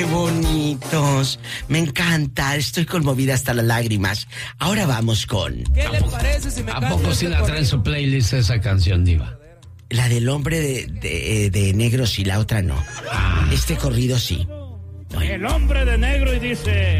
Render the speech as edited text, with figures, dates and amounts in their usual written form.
Qué bonitos. Me encanta. Estoy conmovida hasta las lágrimas. Ahora vamos con... ¿Qué le parece si me ¿A poco sí la trae en su playlist esa canción, diva? La del hombre de negro sí, la otra no. Este corrido sí. El hombre de negro y dice...